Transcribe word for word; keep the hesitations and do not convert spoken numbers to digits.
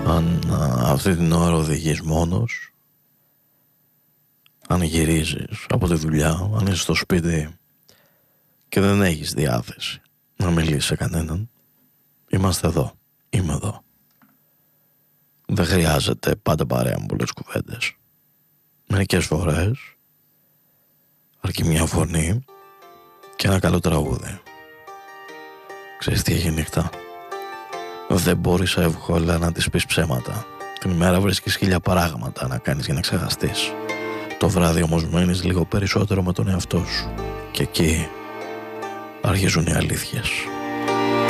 Αν α, αυτή την ώρα οδηγείς μόνος, αν γυρίζεις από τη δουλειά, αν είσαι στο σπίτι και δεν έχεις διάθεση να μιλήσεις σε κανέναν, είμαστε εδώ, είμαι εδώ. Δεν χρειάζεται πάντα παρέα με πολλές κουβέντες. Μερικές φορές αρκεί μια φωνή και ένα καλό τραγούδι. Ξέρεις τι έχει νύχτα? Δεν μπορείς εύκολα να της πεις ψέματα. Την ημέρα βρίσκεις χίλια πράγματα να κάνεις για να ξεχαστείς. Το βράδυ όμως μένεις λίγο περισσότερο με τον εαυτό σου. Και εκεί αρχίζουν οι αλήθειες.